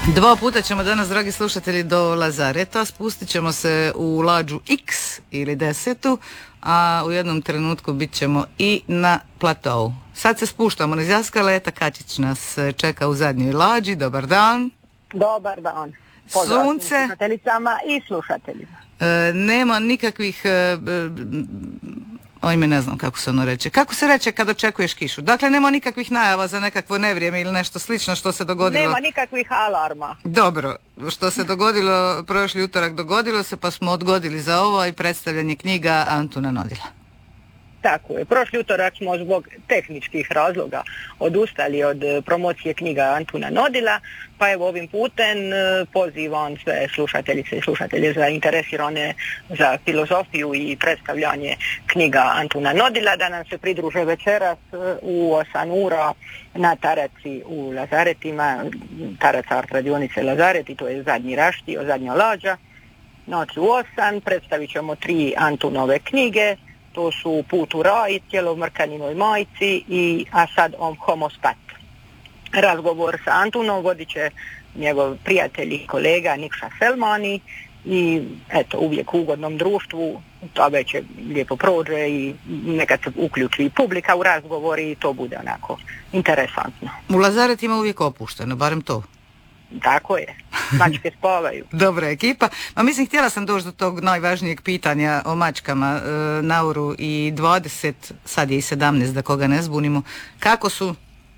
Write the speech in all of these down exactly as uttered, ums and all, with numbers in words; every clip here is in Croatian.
Dva puta ćemo danas, dragi slušatelji, do Lazareta. Spustit ćemo se u lađu X ili desetu, a u jednom trenutku bit ćemo i na platovu. Sad se spuštamo niz Jaskale, Eta Kačić nas čeka u zadnjoj lađi. Dobar dan. Dobar dan. Pozdrav Sunce. slušateljicama i slušateljima. E, nema nikakvih... E, ojme, ne znam kako se ono reče. Kako se reče kad očekuješ kišu? Dakle, nema nikakvih najava za nekakvo nevrijeme ili nešto slično što se dogodilo. Nema nikakvih alarma. Dobro, što se dogodilo prošli utorak, dogodilo se, pa smo odgodili za ovo i predstavljanje knjiga Antuna Nodila. Tako je. Prošli utorak smo zbog tehničkih razloga odustali od promocije knjiga Antuna Nodila, pa evo ovim putem pozivam sve slušateljice i slušatelje zainteresirane za filozofiju i predstavljanje knjiga Antuna Nodila da nam se pridruže večeras u osam ura na Taraci u Lazaretima, Taraca Art radionice Lazareti, to je zadnji raštio, zadnja lađa. Noći u osam predstavit ćemo tri Antunove knjige. To su Put u raj, Tijelo u Mrkaninoj majci i A sad on homo spat. Razgovor sa Antunom vodit će njegov prijatelj i kolega Nikša Selmani i eto, uvijek u ugodnom društvu, to već lijepo prođe i nekad se uključi i publika u razgovor i to bude onako interesantno. U Lazaretima uvijek opušteno, barem to. Tako je, mačke spavaju. Dobra ekipa. Ma mislim, htjela sam doći do tog najvažnijeg pitanja o mačkama. E, Nauru i dvadeset, sad je i sedamnaest, da koga ne zbunimo. Kako su?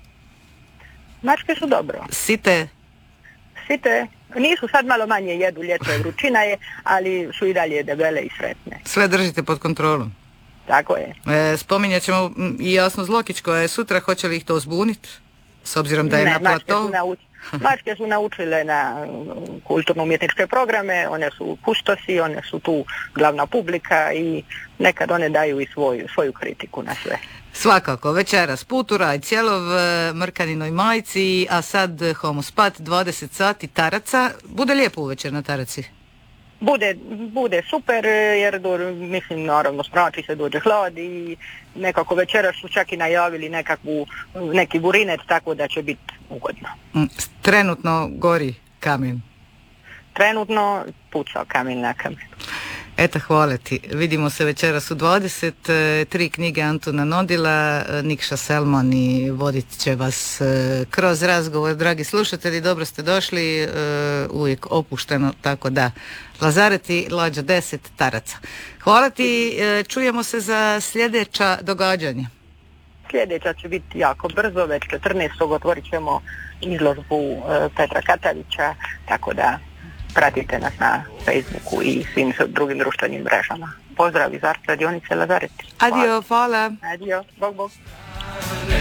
Mačke su dobro. Site? Site. Nisu, sad malo manje jedu, ljeto je, vrućina je, ali su i dalje debele i sretne. Sve držite pod kontrolom? Tako je. E, spominjat ćemo i Jasnu Zlokić koja je sutra, hoće li ih to zbuniti? S obzirom da je ne, na platovu? Mačke su naučile na kulturno-umjetničke programe, one su kustosi, one su tu glavna publika i nekad one daju i svoju, svoju kritiku na sve. Svakako, večeras Put u raj, Cijelov Mrkaninoj majci, a sad homo spat, dvadeset sati, Taraca. Bude lijepo uvečer na Taraci? Bude, bude super, jer do, mislim, naravno sprači se, dođe hlad i nekako večeras su čak i najavili nekakvu, neki burinet, tako da će biti ugodno. Trenutno gori kamen? Trenutno puca kamen na kamen. Eto, hvala ti. Vidimo se večeras u dvadeset, tri knjige Antuna Nodila, Nikša Selmani vodit će vas kroz razgovor. Dragi slušatelji, dobro ste došli, uvijek opušteno, tako da Lazareti, lađa deset, Taraca. Hvala ti, čujemo se za sljedeća događanja. Sljedeća će biti jako brzo, već četrnaestog otvorit ćemo izložbu Petra Katavića, tako da pratite nas na Facebooku i svim drugim društvenim mrežama. Pozdrav iz Art radionice Lazareti. Adio, hvala. Adio, bog, bog.